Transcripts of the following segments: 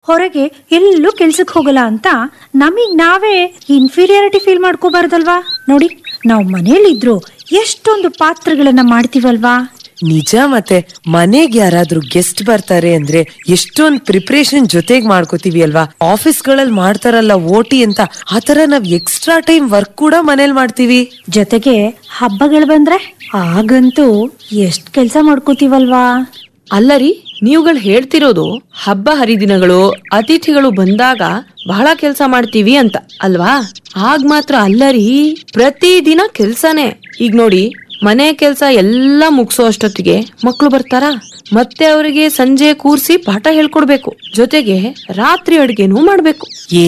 ಹೊರಗೆ ಎಲ್ಲೂ ಕೆಲ್ಸಕ್ ಹೋಗಲ್ಲ ಅಂತ ನಮಗ್ ನಾವೇ ಇನ್ಫೀರಿಯಾರಿಟಿ ಫೀಲ್ ಮಾಡ್ಕೋಬಾರ್ದಲ್ವಾ? ನೋಡಿ, ನಾವು ಮನೇಲಿದ್ರು ಎಷ್ಟೊಂದು ಪಾತ್ರಗಳನ್ನ ಮಾಡ್ತೀವಲ್ವಾ? ನಿಜ. ಮತ್ತೆ ಮನೆಗೆ ಯಾರಾದ್ರೂ ಗೆಸ್ಟ್ ಬರ್ತಾರೆ ಅಂದ್ರೆ ಎಷ್ಟೊಂದ್ ಪ್ರಿಪರೇಷನ್ ಜೊತೆಗ್ ಮಾಡ್ಕೋತೀವಿ ಅಲ್ವಾ? ಆಫೀಸ್ ಗಳಲ್ಲಿ ಮಾಡ್ತಾರಲ್ಲ ಓಟಿ ಅಂತ, ಆತರ ನಾವ್ ಎಕ್ಸ್ಟ್ರಾ ಟೈಮ್ ವರ್ಕ್ ಕೂಡ ಮನೇಲಿ ಮಾಡ್ತೀವಿ. ಜೊತೆಗೆ ಹಬ್ಬಗಳು ಬಂದ್ರೆ ಆಗಂತೂ ಎಷ್ಟ್ ಕೆಲ್ಸ ಮಾಡ್ಕೋತೀವಲ್ವಾ? ಅಲ್ಲರಿ, ನೀವುಗಳು ಹೇಳ್ತಿರೋದು ಹಬ್ಬ ಹರಿದಿನಗಳು, ಅತಿಥಿಗಳು ಬಂದಾಗ ಬಹಳ ಕೆಲ್ಸ ಮಾಡ್ತೀವಿ ಅಂತ ಅಲ್ವಾ? ಆಗ ಮಾತ್ರ ಅಲ್ಲರಿ, ಪ್ರತಿದಿನ ಕೆಲ್ಸನೇ. ಈಗ ನೋಡಿ, ಮನೆ ಕೆಲ್ಸ ಎಲ್ಲಾ ಮುಗಿಸೋ ಅಷ್ಟೊತ್ತಿಗೆ ಮಕ್ಳು ಬರ್ತಾರ, ಮತ್ತೆ ಅವರಿಗೆ ಸಂಜೆ ಕೂರ್ಸಿ ಪಾಠ ಹೇಳ್ಕೊಡ್ಬೇಕು, ಜೊತೆಗೆ ರಾತ್ರಿ ಅಡ್ಗೆನೂ ಮಾಡ್ಬೇಕು.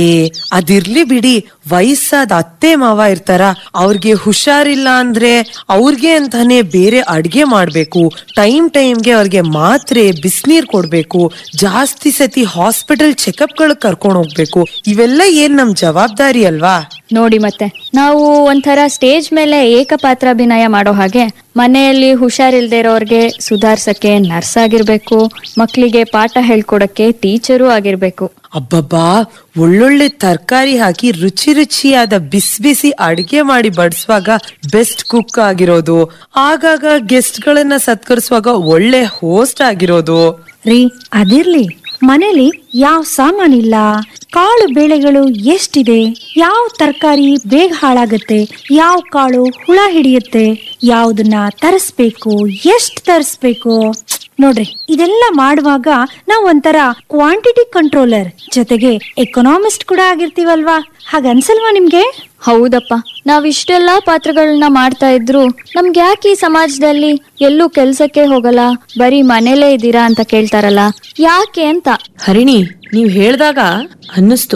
ಅದಿರ್ಲಿ ಬಿಡಿ, ವಯಸ್ಸಾದ ಅತ್ತೆ ಮಾವ ಇರ್ತಾರ, ಅವ್ರಿಗೆ ಹುಷಾರಿಲ್ಲ ಅಂದ್ರೆ ಅವ್ರಿಗೆ ಅಂತಾನೆ ಬೇರೆ ಅಡ್ಗೆ ಮಾಡ್ಬೇಕು, ಟೈಮ್ಗೆ ಅವ್ರಿಗೆ ಮಾತ್ರೆ ಬಿಸಿನೀರ್ ಕೊಡ್ಬೇಕು, ಜಾಸ್ತಿ ಸತಿ ಹಾಸ್ಪಿಟಲ್ ಚೆಕಪ್ ಗಳು ಕರ್ಕೊಂಡ್ ಹೋಗ್ಬೇಕು. ಇವೆಲ್ಲ ಏನ್ ನಮ್ ಜವಾಬ್ದಾರಿ ಅಲ್ವಾ? ನೋಡಿ, ಮತ್ತೆ ನಾವು ಒಂಥರ ಸ್ಟೇಜ್ ಮೇಲೆ ಏಕಪಾತ್ರಾಭಿನಯ ಮಾಡೋ ಹಾಗೆ ಮನೆಯಲ್ಲಿ ಹುಷಾರಿಲ್ದೇ ಇರೋರ್ಗೆ ಸುಧಾರ್ಸಕ್ಕೆ ನರ್ಸ್ ಆಗಿರ್ಬೇಕು, ಮಕ್ಕಳಿಗೆ ಪಾಠ ಹೇಳ್ಕೊಡಕ್ಕೆ ಟೀಚರು ಆಗಿರ್ಬೇಕು. ಅಬ್ಬಬ್ಬಾ, ಒಳ್ಳೊಳ್ಳೆ ತರಕಾರಿ ಹಾಕಿ ರುಚಿ ರುಚಿಯಾದ ಬಿಸಿ ಬಿಸಿ ಅಡಿಗೆ ಮಾಡಿ ಬಡಿಸುವಾಗ ಬೆಸ್ಟ್ ಕುಕ್ ಆಗಿರೋದು, ಆಗಾಗ ಗೆಸ್ಟ್ ಗಳನ್ನ ಸತ್ಕರಿಸುವಾಗ ಒಳ್ಳೆ ಹೋಸ್ಟ್ ಆಗಿರೋದು. ರೀ, ಅದಿರ್ಲಿ, ಮನೇಲಿ ಯಾವ ಸಾಮಾನಿಲ್ಲ, ಕಾಳು ಬೇಳೆಗಳು ಎಷ್ಟಿದೆ, ಯಾವ ತರಕಾರಿ ಬೇಗ ಹಾಳಾಗತ್ತೆ, ಯಾವ ಕಾಳು ಹುಳ ಹಿಡಿಯುತ್ತೆ, ಯಾವ್ದನ್ನ ತರಿಸ್ಬೇಕು, ಎಷ್ಟ್ ತರಿಸ್ಬೇಕು, ನೋಡ್ರಿ ಇದೆಲ್ಲ ಮಾಡುವಾಗ ನಾವ್ ಒಂಥರ ಕ್ವಾಂಟಿಟಿ ಕಂಟ್ರೋಲರ್ ಜೊತೆಗೆ ಎಕನಾಮಿಸ್ಟ್ ಕೂಡ ಆಗಿರ್ತೀವಲ್ವಾ? ಹಾಗನ್ಸಲ್ವಾ ನಿಮ್ಗೆ? ಹೌದಪ್ಪ, ನಾವಿಷ್ಟೆಲ್ಲಾ ಪಾತ್ರಗಳನ್ನ ಮಾಡ್ತಾ ಇದ್ರು ನಮ್ಗೆ ಯಾಕೆ ಈ ಸಮಾಜದಲ್ಲಿ ಎಲ್ಲೂ ಕೆಲ್ಸಕ್ಕೆ ಹೋಗಲ್ಲ, ಬರೀ ಮನೇಲೇ ಇದ್ದೀರಾ ಅಂತ ಕೇಳ್ತಾರಲ್ಲ, ಯಾಕೆ ಅಂತ. ಹರಿಣಿ, ನೀವ್ ಹೇಳ್ದಾಗ ಅನ್ನಿಸ್ತು,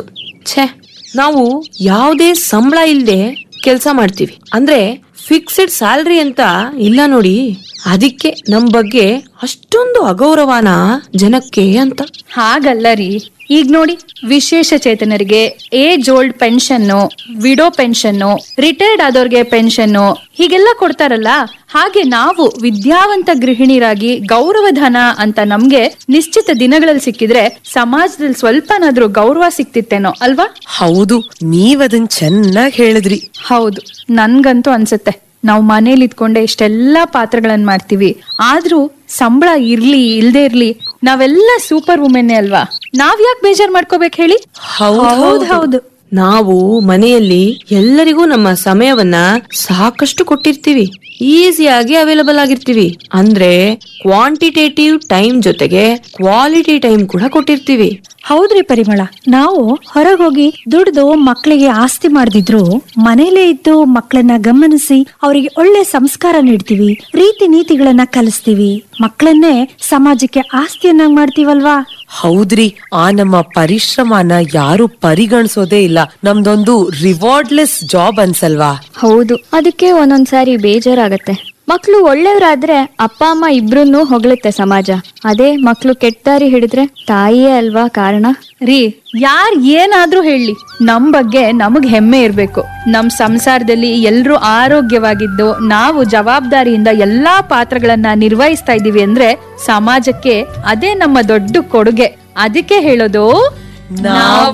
ನಾವು ಯಾವುದೇ ಸಂಬಳ ಇಲ್ದೆ ಕೆಲ್ಸ ಮಾಡ್ತೀವಿ ಅಂದ್ರೆ ಫಿಕ್ಸ್ಡ್ ಸ್ಯಾಲ್ರಿ ಅಂತ ಇಲ್ಲ ನೋಡಿ, ಅದಕ್ಕೆ ನಮ್ ಬಗ್ಗೆ ಅಷ್ಟೊಂದು ಅಗೌರವನ ಜನಕ್ಕೆ ಅಂತ. ಹಾಗಲ್ಲ ರೀ, ಈಗ ನೋಡಿ, ವಿಶೇಷ ಚೇತನರಿಗೆ age old pension, widow pension, retired ಆದವ್ರಿಗೆ pension ಹೀಗೆಲ್ಲ ಕೊಡ್ತಾರಲ್ಲ, ಹಾಗೆ ನಾವು ವಿದ್ಯಾವಂತ ಗೃಹಿಣಿಯರಾಗಿ ಗೌರವಧನ ಅಂತ ನಮ್ಗೆ ನಿಶ್ಚಿತ ದಿನಗಳಲ್ಲಿ ಸಿಕ್ಕಿದ್ರೆ ಸಮಾಜದಲ್ಲಿ ಸ್ವಲ್ಪನಾದ್ರೂ ಗೌರವ ಸಿಕ್ತಿತ್ತೇನೋ ಅಲ್ವಾ? ಹೌದು, ನೀವದನ್ ಚೆನ್ನಾಗಿ ಹೇಳಿದ್ರಿ. ಹೌದು, ನನ್ಗಂತೂ ಅನ್ಸುತ್ತೆ ನಾವು ಮನೇಲಿ ಇದ್ಕೊಂಡೆ ಇಷ್ಟೆಲ್ಲಾ ಪಾತ್ರಗಳನ್ನ ಮಾಡ್ತೀವಿ, ಆದ್ರೂ ಸಂಬಳ ಇರ್ಲಿ ಇಲ್ದೇ ಇರ್ಲಿ ನಾವೆಲ್ಲ ಸೂಪರ್ ವುಮೆನ್ ಅಲ್ವಾ? ನಾವ್ ಯಾಕೆ ಬೇಜಾರ್ ಮಾಡ್ಕೋಬೇಕು ಹೇಳಿ? ಹೌದು. ನಾವು ಮನೆಯಲ್ಲಿ ಎಲ್ಲರಿಗೂ ನಮ್ಮ ಸಮಯವನ್ನ ಸಾಕಷ್ಟು ಕೊಟ್ಟಿರ್ತೀವಿ, ಈಸಿಯಾಗಿ ಅವೈಲಬಲ್ ಆಗಿರ್ತೀವಿ, ಅಂದ್ರೆ ಕ್ವಾಂಟಿಟೇಟಿವ್ ಟೈಮ್ ಜೊತೆಗೆ ಕ್ವಾಲಿಟಿ ಟೈಮ್ ಕೂಡ ಕೊಟ್ಟಿರ್ತೀವಿ. ಹೌದ್ರಿ ಪರಿಮಳ, ನಾವು ಹೊರಗೋಗಿ ದುಡ್ದು ಮಕ್ಕಳಿಗೆ ಆಸ್ತಿ ಮಾಡ್ದಿದ್ರು ಮನೇಲೇ ಇದ್ದು ಮಕ್ಕಳನ್ನ ಗಮನಿಸಿ ಅವರಿಗೆ ಒಳ್ಳೆ ಸಂಸ್ಕಾರ ನೀಡ್ತೀವಿ, ರೀತಿ ನೀತಿಗಳನ್ನ ಕಲಿಸ್ತೀವಿ, ಮಕ್ಕಳನ್ನೇ ಸಮಾಜಕ್ಕೆ ಆಸ್ತಿಯನ್ನಾಗಿ ಮಾಡ್ತೀವಲ್ವಾ? ಹೌದ್ರಿ, ಆ ನಮ್ಮ ಪರಿಶ್ರಮನ ಯಾರು ಪರಿಗಣಿಸೋದೇ ಇಲ್ಲ, ನಮ್ದೊಂದು ರಿವಾರ್ಡ್ಲೆಸ್ ಜಾಬ್ ಅನ್ಸಲ್ವಾ? ಹೌದು, ಅದಕ್ಕೆ ಒಂದೊಂದ್ಸಾರಿ ಬೇಜಾರಾಗತ್ತೆ. ಮಕ್ಳು ಒಳ್ಳೆಯವರಾದ್ರೆ ಅಪ್ಪ ಅಮ್ಮ ಇಬ್ರನ್ನೂ ಹೊಗಳುತ್ತೆ ಸಮಾಜ, ಅದೇ ಮಕ್ಳು ಕೆಟ್ಟಾರಿ ಹಿಡಿದ್ರೆ ತಾಯಿಯೇ ಅಲ್ವಾ ಕಾರಣ? ರೀ, ಯಾರ್ ಏನಾದ್ರೂ ಹೇಳಿ, ನಮ್ ಬಗ್ಗೆ ನಮಗ್ ಹೆಮ್ಮೆ ಇರ್ಬೇಕು. ನಮ್ ಸಂಸಾರದಲ್ಲಿ ಎಲ್ರೂ ಆರೋಗ್ಯವಾಗಿದ್ದು ನಾವು ಜವಾಬ್ದಾರಿಯಿಂದ ಎಲ್ಲಾ ಪಾತ್ರಗಳನ್ನ ನಿರ್ವಹಿಸ್ತಾ ಇದೀವಿ ಅಂದ್ರೆ ಸಮಾಜಕ್ಕೆ ಅದೇ ನಮ್ಮ ದೊಡ್ಡ ಕೊಡುಗೆ. ಅದಕ್ಕೆ ಹೇಳೋದು, ನಾವು